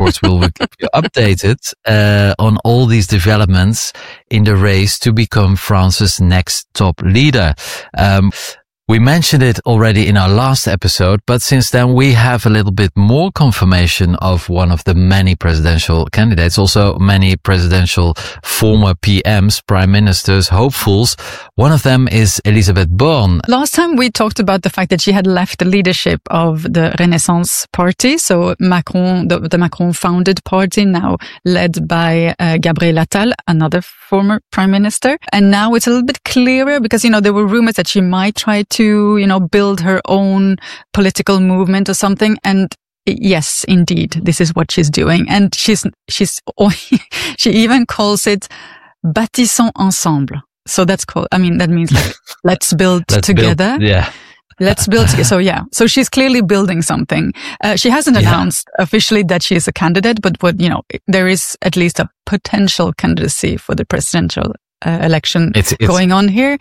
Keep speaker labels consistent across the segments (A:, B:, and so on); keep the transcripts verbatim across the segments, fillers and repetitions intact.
A: course, we'll keep you updated uh, on all these developments in the race to become France's next top leader. Um, We mentioned it already in our last episode, but since then we have a little bit more confirmation of one of the many presidential candidates, also many presidential former P Ms, prime ministers, hopefuls. One of them is Elisabeth Borne.
B: Last time we talked about the fact that she had left the leadership of the Renaissance Party, so Macron, the, the Macron-founded party, now led by uh, Gabriel Attal, another former prime minister. And now it's a little bit clearer because, you know, there were rumors that she might try to to, you know, build her own political movement or something. And yes, indeed, this is what she's doing. And she's, she's, she even calls it bâtissons ensemble. So that's called, I mean, that means like, let's build let's together.
A: Build, yeah.
B: Let's build together. So yeah, so she's clearly building something. Uh, she hasn't announced yeah. officially that she is a candidate, but what, you know, there is at least a potential candidacy for the presidential uh, election it's, it's, going on here.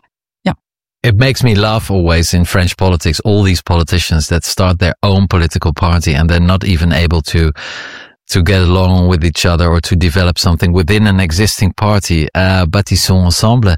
A: It makes me laugh always in French politics, all these politicians that start their own political party and they're not even able to to get along with each other or to develop something within an existing party. Uh, bâtissons ensemble.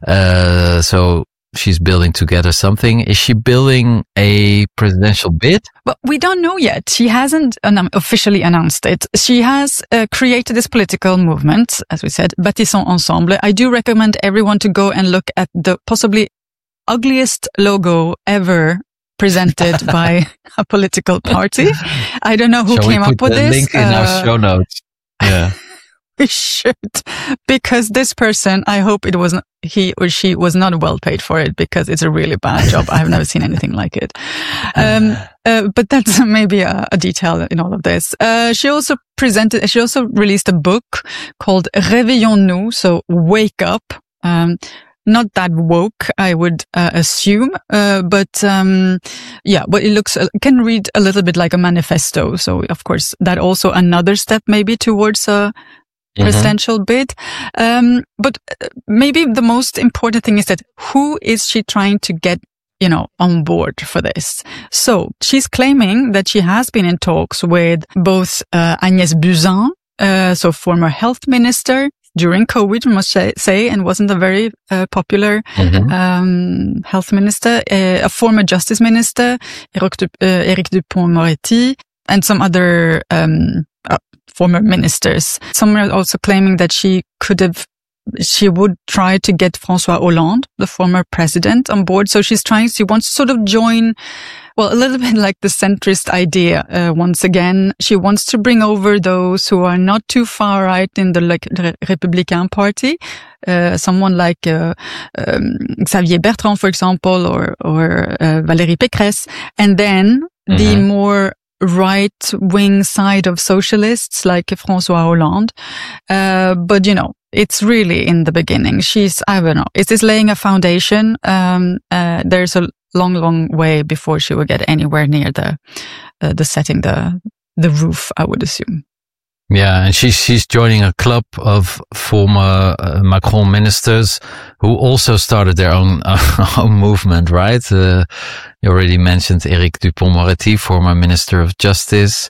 A: Uh, so she's building together something. Is she building a presidential bid?
B: Well, we don't know yet. She hasn't um, officially announced it. She has uh, created this political movement, as we said, bâtissons ensemble. I do recommend everyone to go and look at the possibly ugliest logo ever presented by a political party. I don't know who
A: Shall
B: came
A: we put
B: up with
A: the
B: this.
A: Link in uh, our show notes. Yeah,
B: we should, because this person, I hope it wasn't he or she was not well paid for it because it's a really bad job. I've never seen anything like it. Um, uh, but that's maybe a, a detail in all of this. Uh, she also presented. She also released a book called Réveillons-nous, so wake up. Um, Not that woke, I would uh, assume, uh, but um yeah, but it looks uh, can read a little bit like a manifesto. So of course, that also another step maybe towards a mm-hmm. presidential bid. Um but maybe the most important thing is that who is she trying to get, you know, on board for this? So she's claiming that she has been in talks with both uh, Agnès Buzyn, uh, so former health minister, during COVID, we must say, and wasn't a very uh, popular mm-hmm. um, health minister, uh, a former justice minister, Éric uh, Dupond-Moretti, and some other um, uh, former ministers. Some are also claiming that she could have, she would try to get François Hollande, the former president, on board. So she's trying, she wants to sort of join, well, a little bit like the centrist idea. Uh, once again, she wants to bring over those who are not too far right in the, like, the Républicain party. Uh, someone like, uh, um, Xavier Bertrand, for example, or, or, uh, Valérie Pécresse. And then mm-hmm. the more right-wing side of socialists like François Hollande. Uh, but, you know, it's really in the beginning. She's, I don't know, is this laying a foundation? Um, uh, there's a long, long way before she will get anywhere near the, uh, the setting the, the roof, I would assume.
A: Yeah, and she's she's joining a club of former uh, Macron ministers who also started their own uh, own movement, right? Uh, you already mentioned Éric Dupond-Moretti, former Minister of Justice.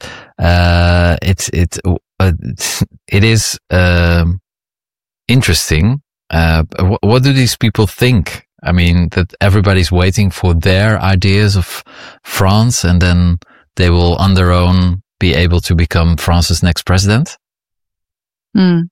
A: Uh, it's it uh, it is uh, interesting. Uh, what, what do these people think? I mean, that everybody's waiting for their ideas of France, and then they will, on their own, be able to become France's next president?
B: Hmm.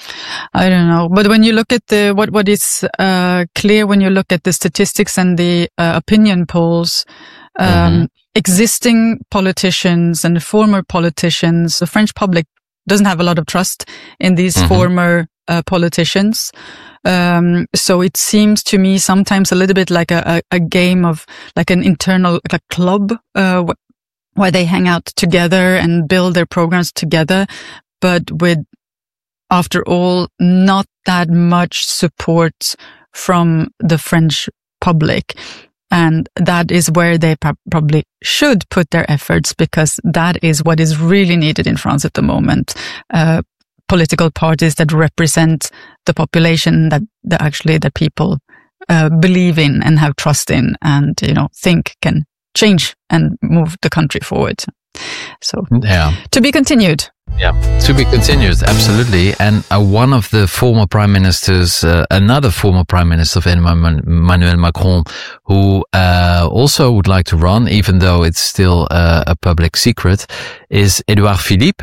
B: I don't know. But when you look at the, what, what is, uh, clear when you look at the statistics and the, uh, opinion polls, um, mm-hmm. existing politicians and former politicians, the French public doesn't have a lot of trust in these mm-hmm. former, uh, politicians. Um, so it seems to me sometimes a little bit like a, a, a game of, like an internal, like a club, uh, where they hang out together and build their programs together, but with, after all, not that much support from the French public. And that is where they pro- probably should put their efforts, because that is what is really needed in France at the moment. Uh, political parties that represent the population that, that actually the people, uh, believe in and have trust in and, you know, think can change and move the country forward. So, yeah. To be continued.
A: Yeah, to be continued, absolutely. And uh, one of the former prime ministers, uh, another former prime minister of Emmanuel Macron, who uh, also would like to run, even though it's still uh, a public secret, is Edouard Philippe.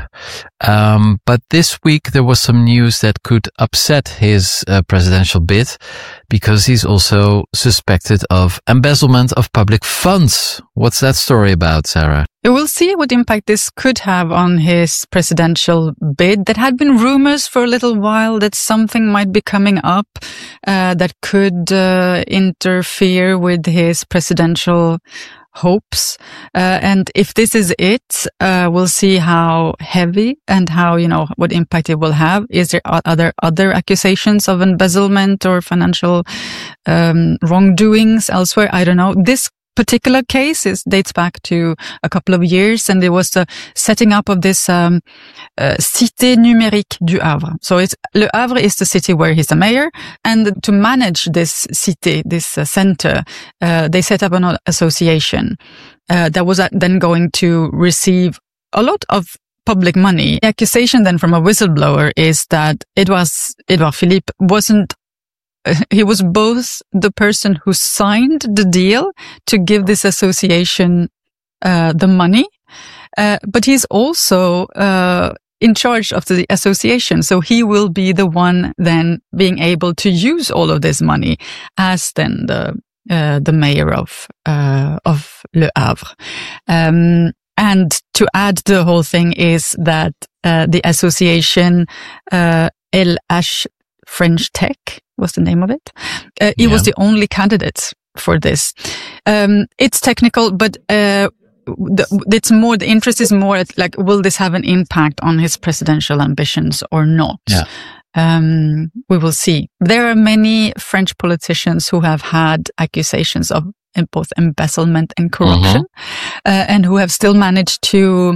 A: Um, but this week there was some news that could upset his uh, presidential bid, because he's also suspected of embezzlement of public funds. What's that story about, Sarah?
B: We'll see what impact this could have on his presidential bid. There had been rumors for a little while that something might be coming up uh, that could uh, interfere with his presidential hopes. Uh, and if this is it, uh, we'll see how heavy and how, you know, what impact it will have. Is there other, other accusations of embezzlement or financial um, wrongdoings elsewhere? I don't know. This particular case is dates back to a couple of years, and there was the setting up of this um, uh, Cité numérique du Havre. So it's Le Havre is the city where he's the mayor, and to manage this cité, this uh, center, uh, they set up an association uh, that was then going to receive a lot of public money. The accusation then from a whistleblower is that it was Edouard Philippe wasn't He was both the person who signed the deal to give this association uh, the money, uh, but he's also uh, in charge of the association. So he will be the one then being able to use all of this money as then the uh, the mayor of uh, of Le Havre. Um, and to add to the whole thing is that uh, the association uh, L H French Tech was the name of it. Uh, he yeah. was the only candidate for this. Um, it's technical, but uh, the, it's more, the interest is more at, like, will this have an impact on his presidential ambitions or not?
A: Yeah.
B: Um, we will see. There are many French politicians who have had accusations of both embezzlement and corruption, mm-hmm. uh, and who have still managed to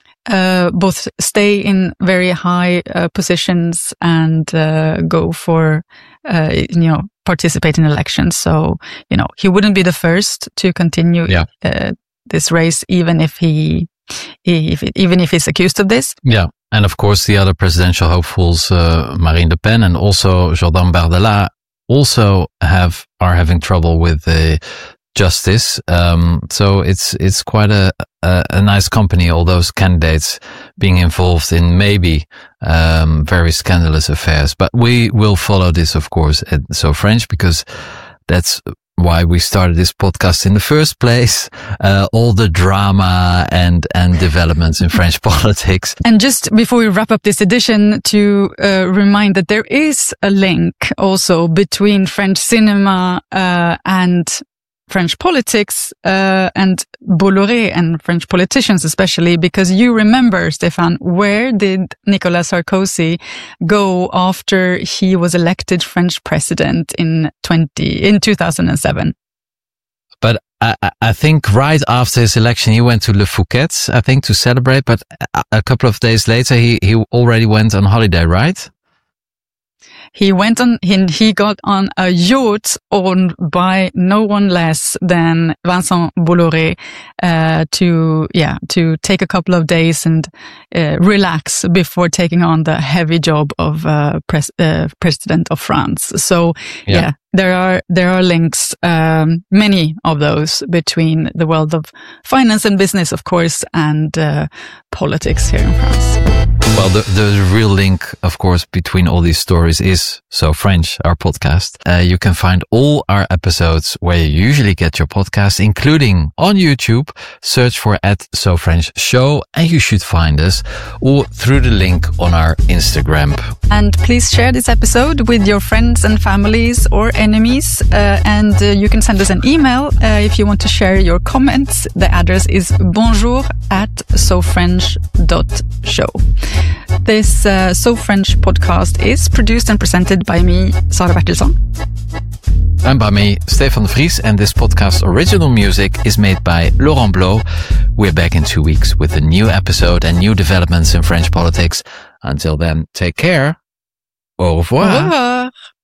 B: Uh, both stay in very high uh, positions and uh, go for, uh, you know, participate in elections. So, you know, he wouldn't be the first to continue yeah. uh, this race, even if he, if it, even if he's accused of this.
A: Yeah. And of course, the other presidential hopefuls, uh, Marine Le Pen and also Jordan Bardella, also have are having trouble with the justice. Um, so it's, it's quite a, a, a nice company, all those candidates being involved in maybe, um, very scandalous affairs. But we will follow this, of course, at So French, because that's why we started this podcast in the first place. Uh, all the drama and, and developments in French politics.
B: And just before we wrap up this edition, to uh, remind that there is a link also between French cinema, uh, and French politics, uh, and Bolloré and French politicians especially, because you remember, Stéphane, where did Nicolas Sarkozy go after he was elected French president in twenty, in two thousand seven?
A: But I, I think right after his election, he went to Le Fouquet's, I think, to celebrate, but a couple of days later, he, he already went on holiday, right?
B: He went on, he, he got on a yacht owned by no one less than Vincent Bolloré, uh, to, yeah, to take a couple of days and, uh, relax before taking on the heavy job of, uh, pres- uh president of France. So, yeah. yeah, there are, there are links, um, many of those between the world of finance and business, of course, and, uh, politics here in France.
A: Well, the, the real link, of course, between all these stories is So French, our podcast. Uh, you can find all our episodes where you usually get your podcasts, including on YouTube. Search for at So French Show, and you should find us, or through the link on our Instagram.
B: And please share this episode with your friends and families or enemies. Uh, and uh, you can send us an email uh, if you want to share your comments. The address is bonjour at sofrench dot show. This uh, So French podcast is produced and presented by me, Sara Bertilsson.
A: And by me, Stefan de Vries, and this podcast's original music is made by Laurent Blo. We're back in two weeks with a new episode and new developments in French politics. Until then, take care. Au revoir.
B: Au revoir.